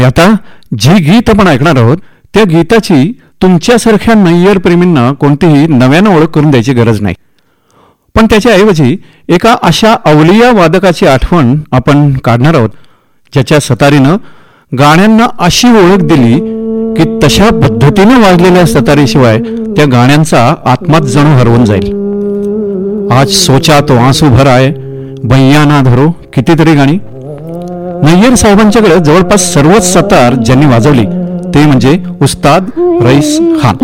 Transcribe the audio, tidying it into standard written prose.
आता जी गीत आपण ऐकणार आहोत त्या गीताची तुमच्यासारख्या नय्यर प्रेमींना कोणतीही नव्यानं ओळख करून द्यायची गरज नाही. पण त्याच्याऐवजी एका अशा अवलिया वादकाची आठवण आपण काढणार आहोत ज्याच्या सतारीनं गाण्यांना अशी ओळख दिली की तशा पद्धतीने वाजलेल्या सतारीशिवाय त्या गाण्यांचा आत्माच जणू हरवून जाईल. आज सोचा तो आंसू भर आए, बैया ना धरो, कितीतरी गाणी. नय्यर साहेबांच्याकडे जवळपास सर्वच सतार ज्यांनी वाजवली ते म्हणजे उस्ताद रईस खान.